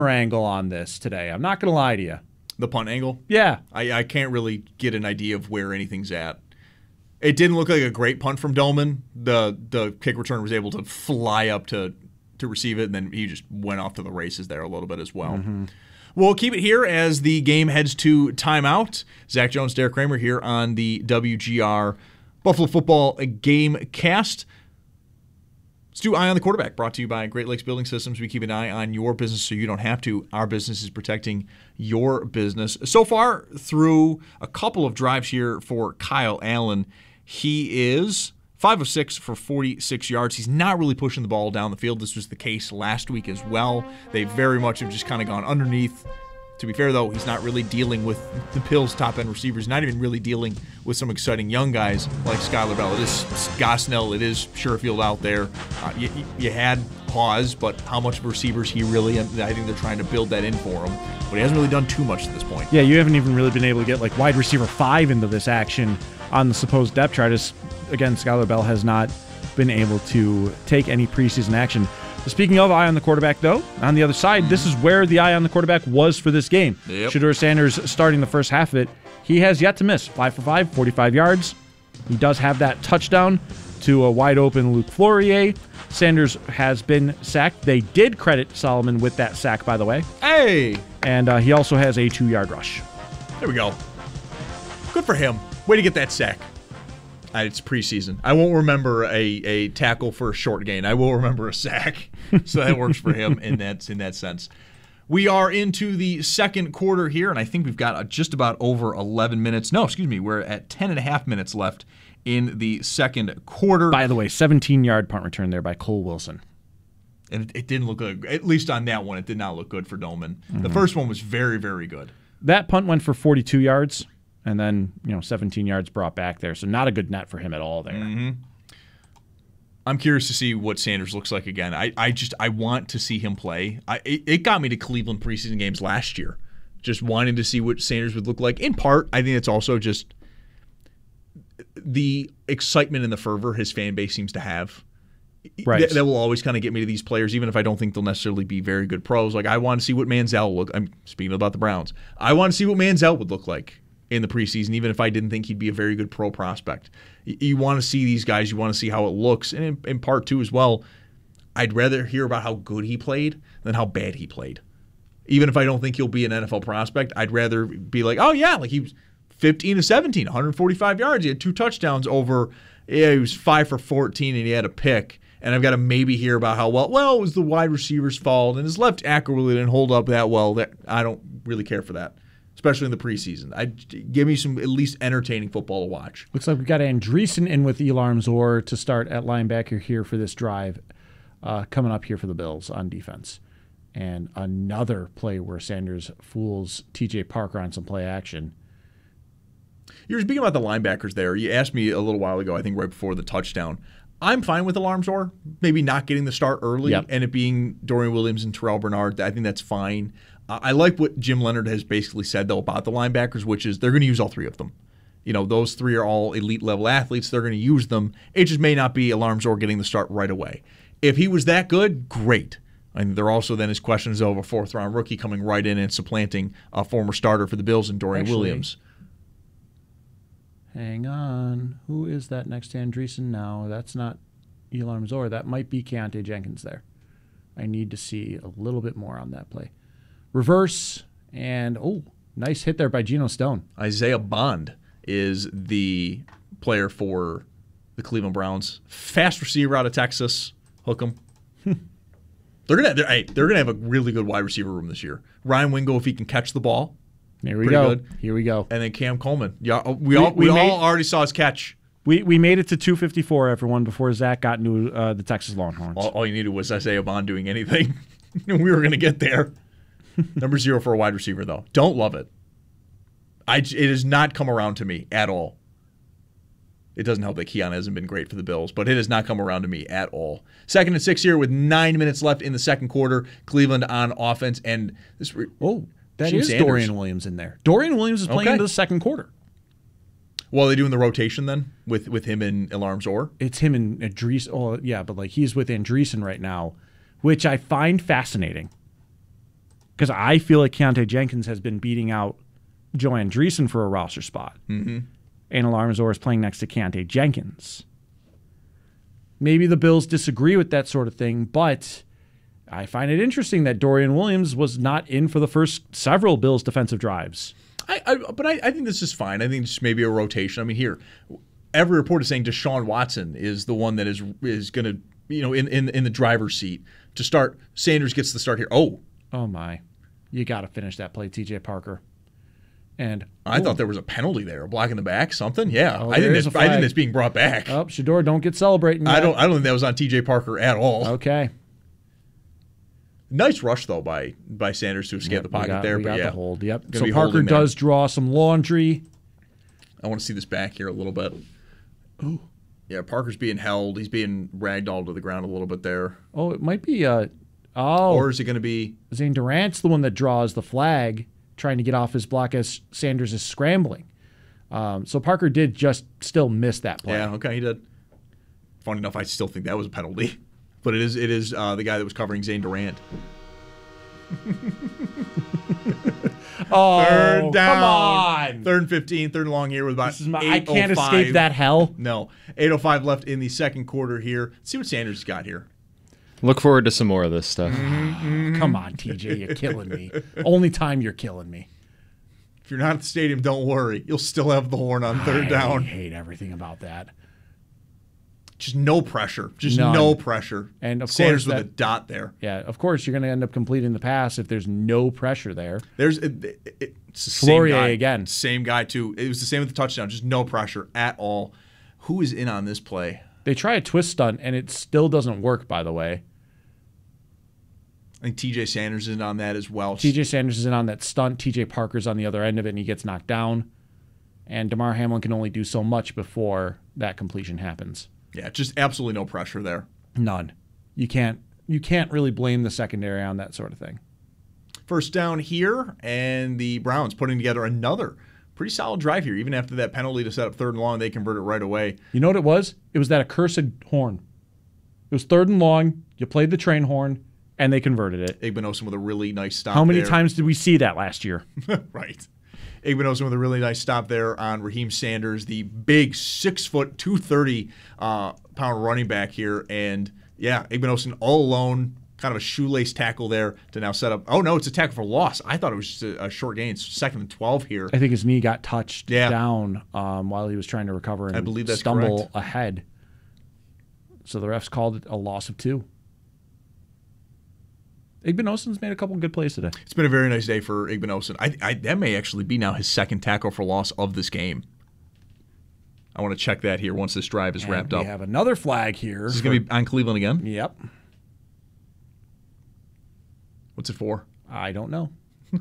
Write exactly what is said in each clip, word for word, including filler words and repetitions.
angle on this today. I'm not going to lie to you. The punt angle? Yeah. I, I can't really get an idea of where anything's at. It didn't look like a great punt from Dolman. The the kick returner was able to fly up to, to receive it, and then he just went off to the races there a little bit as well. Mm-hmm. We'll keep it here as the game heads to timeout. Zach Jones, Derek Kramer here on the W G R Buffalo Football Game Cast. Let's do Eye on the Quarterback, brought to you by Great Lakes Building Systems. We keep an eye on your business so you don't have to. Our business is protecting your business. So far, through a couple of drives here for Kyle Allen, he is five of six for forty-six yards. He's not really pushing the ball down the field. This was the case last week as well. They very much have just kind of gone underneath. To be fair, though, he's not really dealing with the Bills' top-end receivers, not even really dealing with some exciting young guys like Skylar Bell. It is Gosnell, it is Sherfield out there. Uh, you, you had pause, but how much of receivers he really, I think they're trying to build that in for him. But he hasn't really done too much at this point. Yeah, you haven't even really been able to get like wide receiver five into this action on the supposed depth chart. As, again, Skylar Bell has not been able to take any preseason action. Speaking of eye on the quarterback, though, on the other side, this is where the eye on the quarterback was for this game. Yep. Shedeur Sanders starting the first half of it. He has yet to miss. five for five, forty-five yards. He does have that touchdown to a wide-open Luke Flourier. Sanders has been sacked. They did credit Solomon with that sack, by the way. Hey! And uh, he also has a two-yard rush. There we go. Good for him. Way to get that sack. Uh, it's preseason. I won't remember a, a tackle for a short gain. I will remember a sack. So that works for him in that in that sense. We are into the second quarter here, and I think we've got just about over eleven minutes. No, excuse me. We're at ten and a half minutes left in the second quarter. By the way, seventeen-yard punt return there by Cole Wilson. And it, it didn't look good. At least on that one, it did not look good for Dolman. Mm-hmm. The first one was very, very good. That punt went for forty-two yards. And then, you know, seventeen yards brought back there. So not a good net for him at all there. Mm-hmm. I'm curious to see what Sanders looks like again. I, I just I want to see him play. I, it, it got me to Cleveland preseason games last year, just wanting to see what Sanders would look like. In part, I think it's also just the excitement and the fervor his fan base seems to have. Right. That, that will always kind of get me to these players, even if I don't think they'll necessarily be very good pros. Like, I want to see what Manziel look. I'm speaking about the Browns. I want to see what Manziel would look like in the preseason, even if I didn't think he'd be a very good pro prospect. You want to see these guys. You want to see how it looks. And in, in part two as well, I'd rather hear about how good he played than how bad he played. Even if I don't think he'll be an N F L prospect, I'd rather be like, oh, yeah, like he was fifteen to seventeen, one hundred forty-five yards. He had two touchdowns over, yeah, he was five for fourteen, and he had a pick. And I've got to maybe hear about how, well, well, it was the wide receiver's fault, and his left tackle really didn't hold up that well. That I don't really care for that. Especially in the preseason. I give me some at least entertaining football to watch. Looks like we've got Andreessen in with Elarm Zor to start at linebacker here for this drive, uh, coming up here for the Bills on defense. And another play where Sanders fools T J Parker on some play action. You were speaking about the linebackers there. You asked me a little while ago, I think right before the touchdown. I'm fine with Elarm Zor, maybe not getting the start early, yep. and it being Dorian Williams and Terrell Bernard. I think that's fine. Uh, I like what Jim Leonard has basically said, though, about the linebackers, which is they're going to use all three of them. You know, those three are all elite-level athletes. They're going to use them. It just may not be Elarm Zor getting the start right away. If he was that good, great. And there also then is questions of a fourth-round rookie coming right in and supplanting a former starter for the Bills and Dorian Actually, Williams. Hang on. Who is that next to Andreessen now? That's not Elarm Zor. That might be Keontae Jenkins there. I need to see a little bit more on that play. Reverse, and, oh, nice hit there by Geno Stone. Isaiah Bond is the player for the Cleveland Browns. Fast receiver out of Texas. Hook him. They're gonna they're, hey, they're gonna have a really good wide receiver room this year. Ryan Wingo, if he can catch the ball. Here we pretty go. Good. Here we go. And then Cam Coleman. Yeah, we, We- all we, we made- all already saw his catch. We we made it to two fifty-four, everyone, before Zach got into uh, the Texas Longhorns. All, all you needed was Isaiah Bond doing anything. We were going to get there. Number zero for a wide receiver, though. Don't love it. I, it has not come around to me at all. It doesn't help that Keon hasn't been great for the Bills, but it has not come around to me at all. Second and six here with nine minutes left in the second quarter. Cleveland on offense. And this. Re- oh, that Shane is Sanders. Dorian Williams in there. Dorian Williams is playing Okay. into the second quarter. Well, are they doing the rotation then with, with him and Elarm Zor? It's him and Andreessen. Oh, yeah, but like he's with Andreessen right now, which I find fascinating. because I feel like Keontae Jenkins has been beating out Joe Andreessen for a roster spot. Mm-hmm. And Alarmazor is playing next to Keontae Jenkins. Maybe the Bills disagree with that sort of thing, but I find it interesting that Dorian Williams was not in for the first several Bills defensive drives. I, I but I, I think this is fine. I think it's maybe a rotation. I mean, here, every report is saying Deshaun Watson is the one that is is going to, you know, in, in in the driver's seat to start. Sanders gets the start here. Oh, oh my, you got to finish that play, T J Parker. And I ooh. thought there was a penalty there, a block in the back, something. Yeah, Oh, I think there is that's, a I think flag. that's being brought back. Oh, Shador, don't get celebrating. I yet. don't I don't think that was on T J Parker at all. Okay. Nice rush though by by Sanders to escape Yep, the we pocket got, there, we but got yeah, the hold. Yep. Gonna So be Parker holding there. does draw some laundry. I want to see this back here a little bit. Ooh. Yeah, Parker's being held. He's being ragdolled to the ground a little bit there. Oh, it might be. Uh, oh, Or is it going to be? Zane Durant's the one that draws the flag, trying to get off his block as Sanders is scrambling. Um, so Parker did just still miss that play. Yeah, okay, he did. Funny enough, I still think that was a penalty, but it is it is uh, the guy that was covering Zane Durant. Oh, Third down. come on. Third and fifteen, third and long here with about This is my, eight oh five. I can't escape that hell. No, eight oh five left in the second quarter here. Let's see what Sanders got here. Look forward to some more of this stuff. Mm-hmm. Come on, T J, you're killing me. Only time you're killing me. If you're not at the stadium, don't worry. You'll still have the horn on third down. I hate everything about that. Just no pressure. Just None. no pressure. And of Sanders course with a that- dot there. Yeah, of course you're going to end up completing the pass if there's no pressure there. There's it, it, it's the Flourier same guy, again. Same guy too. It was the same with the touchdown. Just no pressure at all. Who is in on this play? They try a twist stunt, and it still doesn't work, by the way. I think T J Sanders is in on that as well. T J Sanders is in on that stunt. T J Parker's on the other end of it, and he gets knocked down. And DeMar Hamlin can only do so much before that completion happens. Yeah, just absolutely no pressure there. None. You can't. You can't really blame the secondary on that sort of thing. First down here, and the Browns putting together another pretty solid drive here. Even after that penalty to set up third and long, they convert it right away. You know what it was? It was that accursed horn. It was third and long. You played the train horn, and they converted it. Igbinosun with a really nice stop. How many there. times did we see that last year? Right. Igbinosun with a really nice stop there on Raheem Sanders, the big six foot, two thirty uh, pound running back here. And yeah, Igbinosun all alone, kind of a shoelace tackle there to now set up. Oh, no, it's a tackle for loss. I thought it was just a, a short gain. It's second and twelve here. I think his knee got touched Yeah. down um, while he was trying to recover and I believe that's stumble correct. ahead. So the refs called it a loss of two. Igbinosun's made a couple good plays today. It's been a very nice day for Igbinosun. I, I, that may actually be now his second tackle for loss of this game. I want to check that here once this drive is And wrapped we up. have another flag here. This is going to be on Cleveland again. Yep. What's it for? I don't know.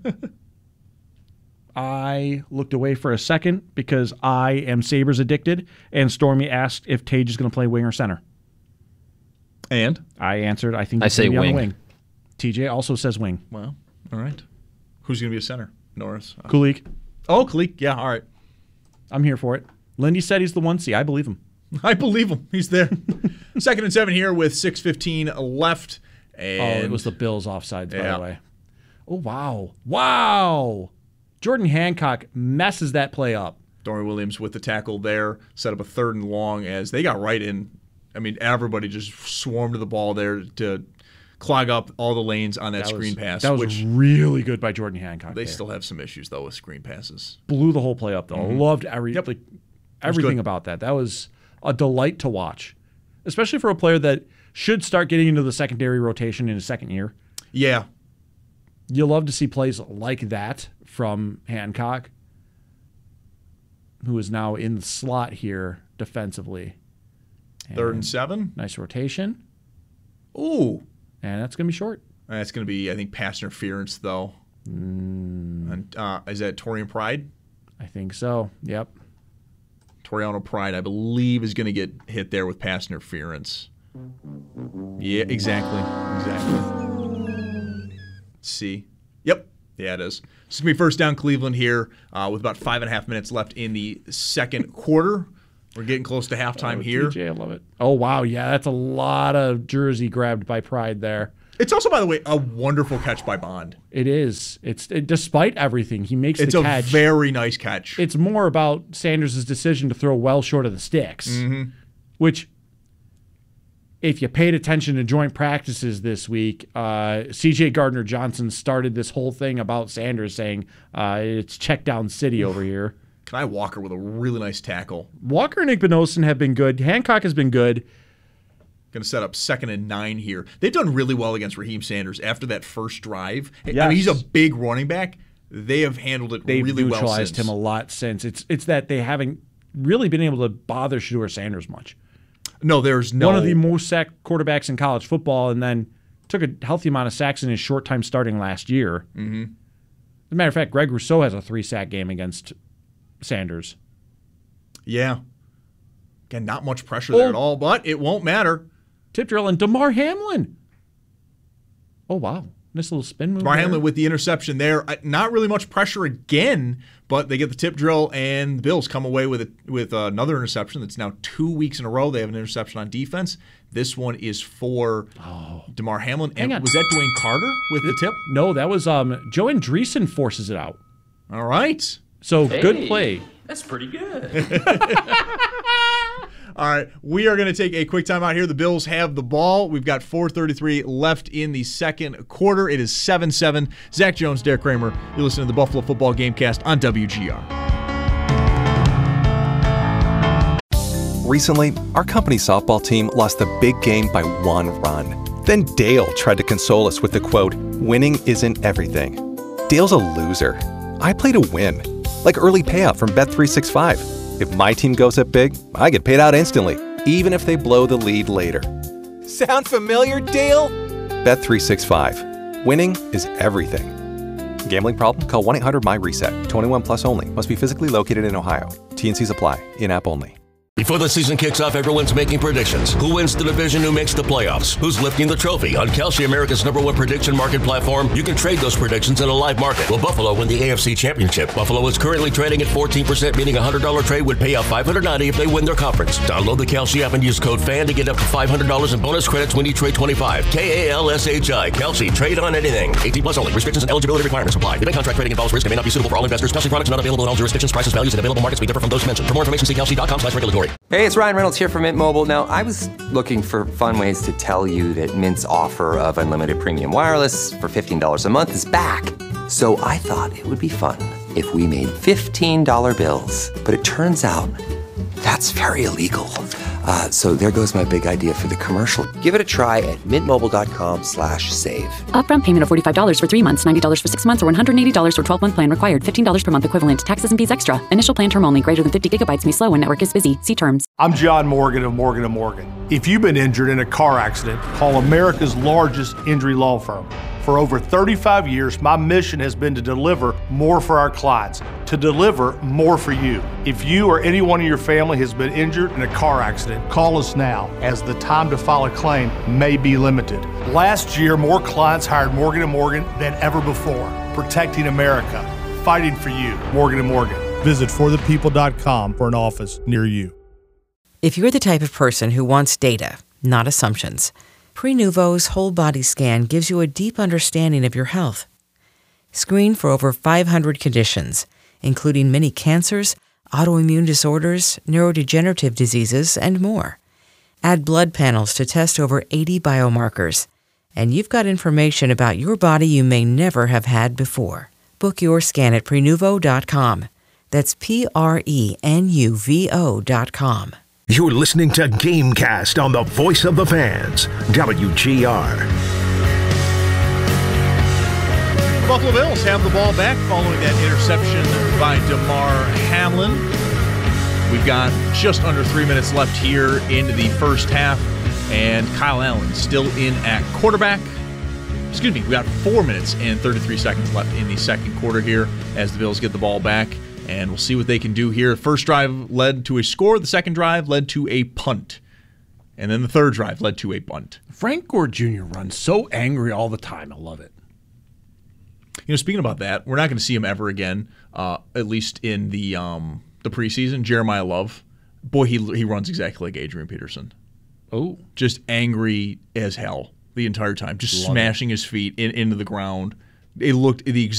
I looked away for a second because I am Sabres addicted, and Stormy asked if Tage is going to play wing or center. And? I answered, I think I he's gonna say be on the wing. wing. T J also says wing. Well, all right. Who's going to be a center? Norris. Kulik, Oh, Kalik. Yeah, all right. I'm here for it. Lindy said he's the one C. I believe him. I believe him. He's there. Second and seven here with six fifteen left. And Oh, it was the Bills offsides, by Yeah. the way. Oh, wow. Wow. Jordan Hancock messes that play up. Dorian Williams with the tackle there, set up a third and long as they got right in. I mean, everybody just swarmed to the ball there to clog up all the lanes on that, That screen was, pass, That was which really good by Jordan Hancock. they there. still have some issues, though, with screen passes. Blew the whole play up, though. Mm-hmm. Loved every like everything good. about that. That was a delight to watch, especially for a player that should start getting into the secondary rotation in his second year. Yeah. You love to see plays like that from Hancock, who is now in the slot here defensively. Third and seven. Nice rotation, Ooh. and that's going to be short. That's going to be, I think, pass interference, though. Mm, And, uh, is that Torian Pride? I think so. Yep. Toriano Pride, I believe, is going to get hit there with pass interference. Yeah, exactly. Exactly. C. Yep. Yeah, it is. It's going to be first down Cleveland here uh, with about five and a half minutes left in the second quarter. We're getting close to halftime Oh, here. T J, I love it. Oh, wow. Yeah, that's a lot of jersey grabbed by Pride there. It's also, by the way, a wonderful catch by Bond. It is. It's it, despite everything, he makes It's the a catch. very nice catch. It's more about Sanders' decision to throw well short of the sticks, Mm-hmm. which, if you paid attention to joint practices this week, uh, C J Gardner-Johnson started this whole thing about Sanders saying uh, it's check down city over here. Kai Walker with a really nice tackle. Walker and Igbinosun have been good. Hancock has been good. Going to set up second and nine here. They've done really well against Raheem Sanders after that first drive. Yes. I mean, he's a big running back. They have handled it They've really well since. neutralized him a lot since. It's it's that they haven't really been able to bother Shedeur Sanders much. No, there's no... One of the most sacked quarterbacks in college football, and then took a healthy amount of sacks in his short time starting last year. Mm-hmm. As a matter of fact, Greg Rousseau has a three-sack game against Sanders. Yeah. Again, not much pressure there Oh. at all, but it won't matter. Tip drill and DeMar Hamlin. Oh, wow. Nice little spin move. Damar there. Hamlin with the interception there. Uh, Not really much pressure again, but they get the tip drill, and the Bills come away with a, with another interception. That's now two weeks in a row. They have an interception on defense. This one is for Oh. Damar Hamlin. Hang And on. was that Dwayne Carter with the tip? No, that was um, Joe Andreessen forces it out. All right. So Hey, good play. That's pretty good. All right, we are going to take a quick time out here. The Bills have the ball. We've got four thirty-three left in the second quarter. It is seven seven. Zach Jones, Derek Kramer. You're listening to the Buffalo Football Gamecast on W G R. Recently, our company's softball team lost the big game by one run. Then Dale tried to console us with the quote, "Winning isn't everything." Dale's a loser. I play to win. Like early payout from Bet three sixty-five. If my team goes up big, I get paid out instantly, even if they blow the lead later. Sound familiar, Dale? Bet three sixty-five. Winning is everything. Gambling problem? Call one eight hundred M Y reset. twenty-one plus only. Must be physically located in Ohio. T and Cs apply. In-app only. Before the season kicks off, everyone's making predictions. Who wins the division? Who makes the playoffs? Who's lifting the trophy? On Kalshi, America's number one prediction market platform, you can trade those predictions in a live market. Will Buffalo win the A F C Championship? Buffalo is currently trading at fourteen percent, meaning a one hundred dollars trade would pay out five hundred ninety dollars if they win their conference. Download the Kalshi app and use code FAN to get up to five hundred dollars in bonus credits when you trade twenty-five. K A L S H I. Kalshi. Trade on anything. eighteen plus only. Restrictions and eligibility requirements apply. The bank contract trading involves risk and may not be suitable for all investors. Kalshi products not available in all jurisdictions. Prices, values, and available markets may differ from those mentioned. For more information, see kalshi dot com slash regulatory. Hey, it's Ryan Reynolds here from Mint Mobile. Now, I was looking for fun ways to tell you that Mint's offer of unlimited premium wireless for fifteen dollars a month is back. So I thought it would be fun if we made fifteen dollar bills. But it turns out that's very illegal. Uh, so there goes my big idea for the commercial. Give it a try at mintmobile.com slash save. Upfront payment of forty-five dollars for three months, ninety dollars for six months, or one hundred eighty dollars for twelve-month plan required. fifteen dollars per month equivalent. Taxes and fees extra. Initial plan term only. Greater than fifty gigabytes may slow when network is busy. See terms. I'm John Morgan of Morgan and Morgan. If you've been injured in a car accident, call America's largest injury law firm. For over thirty-five years, my mission has been to deliver more for our clients, to deliver more for you. If you or anyone in your family has been injured in a car accident, call us now, as the time to file a claim may be limited. Last year, more clients hired Morgan and Morgan than ever before, protecting America, fighting for you. Morgan and Morgan. Visit for the people dot com for an office near you. If you're the type of person who wants data, not assumptions, Prenuvo's whole body scan gives you a deep understanding of your health. Screen for over five hundred conditions, including many cancers, autoimmune disorders, neurodegenerative diseases, and more. Add blood panels to test over eighty biomarkers, and you've got information about your body you may never have had before. Book your scan at Prenuvo dot com. That's P R E N U V O dot com. You're listening to Gamecast on the Voice of the Fans, W G R. The Buffalo Bills have the ball back following that interception by Damar Hamlin. We've got just under three minutes left here in the first half, and Kyle Allen still in at quarterback. Excuse me, we got four minutes and thirty-three seconds left in the second quarter here as the Bills get the ball back. And we'll see what they can do here. First drive led to a score. The second drive led to a punt. And then the third drive led to a bunt. Frank Gore Junior runs so angry all the time. I love it. You know, speaking about that, we're not going to see him ever again, uh, at least in the um, the preseason. Jeremiah Love, boy, he he runs exactly like Adrian Peterson. Oh. Just angry as hell. the entire time, just Love smashing his feet in, into the ground. It looked the